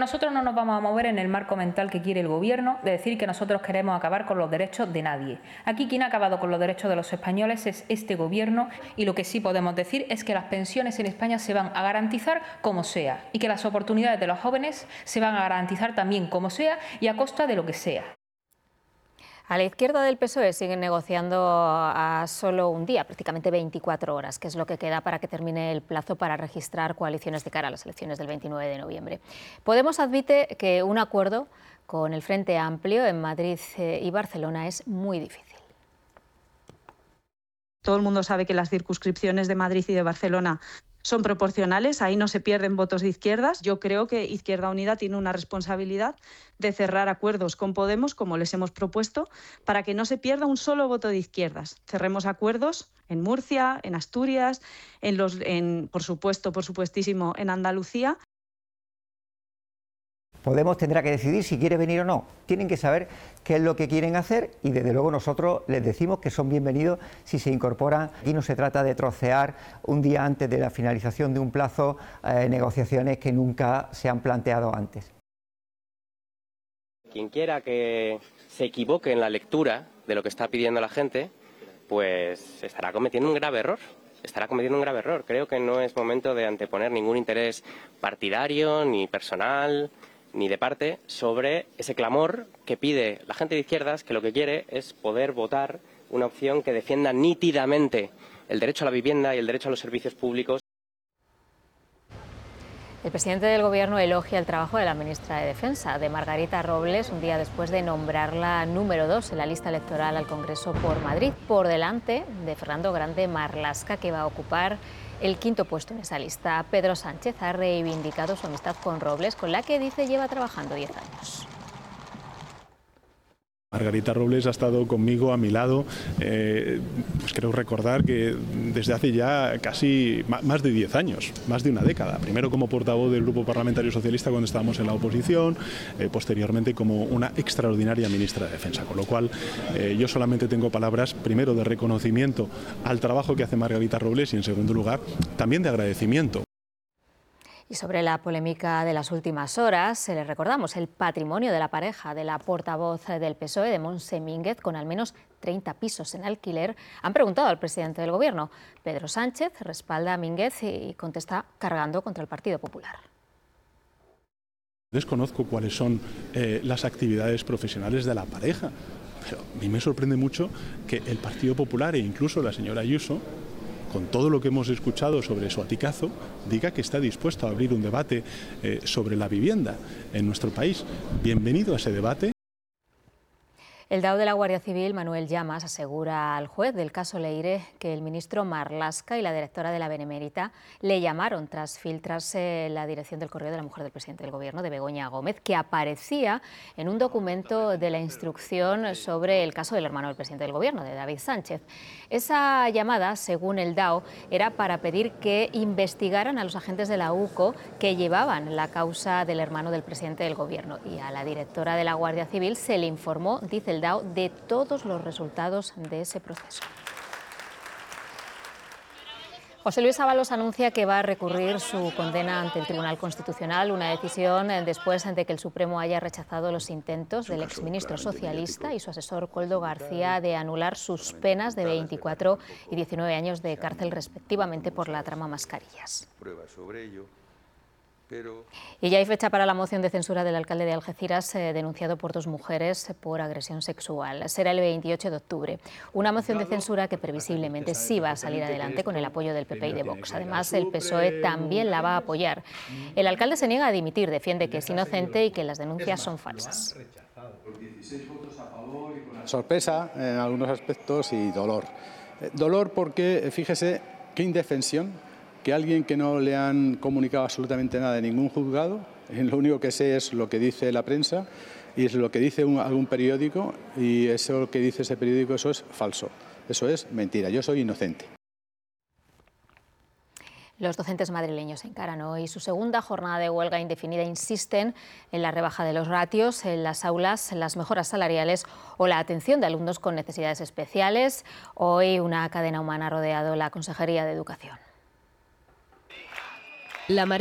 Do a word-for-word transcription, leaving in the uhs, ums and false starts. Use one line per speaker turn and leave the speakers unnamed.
Nosotros no nos vamos a mover en el marco mental que quiere el Gobierno de decir que nosotros queremos acabar con los derechos de nadie. Aquí quien ha acabado con los derechos de los españoles es este Gobierno, y lo que sí podemos decir es que las pensiones en España se van a garantizar como sea y que las oportunidades de los jóvenes se van a garantizar también como sea y a costa de lo que sea.
A la izquierda del P S O E siguen negociando a solo un día, prácticamente veinticuatro horas, que es lo que queda para que termine el plazo para registrar coaliciones de cara a las elecciones del veintinueve de noviembre. Podemos admite que un acuerdo con el Frente Amplio en Madrid y Barcelona es muy difícil.
Todo el mundo sabe que las circunscripciones de Madrid y de Barcelona son proporcionales, ahí no se pierden votos de izquierdas. Yo creo que Izquierda Unida tiene una responsabilidad de cerrar acuerdos con Podemos, como les hemos propuesto, para que no se pierda un solo voto de izquierdas. Cerremos acuerdos en Murcia, en Asturias, en los, en, por supuesto, por supuestísimo, en Andalucía.
Podemos tendrá que decidir si quiere venir o no. Tienen que saber qué es lo que quieren hacer y desde luego nosotros les decimos que son bienvenidos si se incorporan. Aquí no se trata de trocear un día antes de la finalización de un plazo eh, negociaciones que nunca se han planteado antes.
Quien quiera que se equivoque en la lectura de lo que está pidiendo la gente, pues estará cometiendo un grave error. Estará cometiendo un grave error. Creo que no es momento de anteponer ningún interés partidario ni personal ni de parte sobre ese clamor que pide la gente de izquierdas, que lo que quiere es poder votar una opción que defienda nítidamente el derecho a la vivienda y el derecho a los servicios públicos.
El presidente del Gobierno elogia el trabajo de la ministra de Defensa, de Margarita Robles, un día después de nombrarla número dos en la lista electoral al Congreso por Madrid, por delante de Fernando Grande Marlaska, que va a ocupar el quinto puesto en esa lista. Pedro Sánchez ha reivindicado su amistad con Robles, con la que dice lleva trabajando diez años.
Margarita Robles ha estado conmigo a mi lado, eh, pues creo recordar que desde hace ya casi más de diez años, más de una década. Primero como portavoz del Grupo Parlamentario Socialista cuando estábamos en la oposición, eh, posteriormente como una extraordinaria ministra de Defensa. Con lo cual eh, yo solamente tengo palabras, primero de reconocimiento al trabajo que hace Margarita Robles y en segundo lugar también de agradecimiento.
Y sobre la polémica de las últimas horas, les recordamos el patrimonio de la pareja de la portavoz del P S O E, de Montse Mínguez, con al menos treinta pisos en alquiler. Han preguntado al presidente del Gobierno. Pedro Sánchez respalda a Mínguez y contesta cargando contra el Partido Popular.
Desconozco cuáles son eh, las actividades profesionales de la pareja, pero a mí me sorprende mucho que el Partido Popular e incluso la señora Ayuso, con todo lo que hemos escuchado sobre su aticazo, diga que está dispuesto a abrir un debate eh, sobre la vivienda en nuestro país. Bienvenido a ese debate.
El D A O de la Guardia Civil, Manuel Llamas, asegura al juez del caso Leire que el ministro Marlaska y la directora de la Benemérita le llamaron tras filtrarse la dirección del correo de la mujer del presidente del Gobierno, de Begoña Gómez, que aparecía en un documento de la instrucción sobre el caso del hermano del presidente del Gobierno, de David Sánchez. Esa llamada, según el D A O, era para pedir que investigaran a los agentes de la U C O que llevaban la causa del hermano del presidente del Gobierno. Y a la directora de la Guardia Civil se le informó, dice el D A O, de todos los resultados de ese proceso. José Luis Ábalos anuncia que va a recurrir su condena ante el Tribunal Constitucional, una decisión después de que el Supremo haya rechazado los intentos del exministro socialista y su asesor Koldo García de anular sus penas de veinticuatro y diecinueve años de cárcel respectivamente por la trama Mascarillas. Y ya hay fecha para la moción de censura del alcalde de Algeciras, eh, denunciado por dos mujeres por agresión sexual. Será el veintiocho de octubre. Una moción de censura que previsiblemente sí va a salir adelante con el apoyo del P P y de Vox. Además, el P S O E también la va a apoyar. El alcalde se niega a dimitir, defiende que es inocente y que las denuncias son falsas.
Sorpresa en algunos aspectos y dolor. Dolor porque, fíjese, qué indefensión que alguien que no le han comunicado absolutamente nada de ningún juzgado, lo único que sé es lo que dice la prensa y es lo que dice un, algún periódico, y eso que dice ese periódico, eso es falso, eso es mentira, yo soy inocente.
Los docentes madrileños encaran hoy su segunda jornada de huelga indefinida. Insisten en la rebaja de los ratios en las aulas, en las mejoras salariales o la atención de alumnos con necesidades especiales. Hoy una cadena humana ha rodeado la Consejería de Educación.
La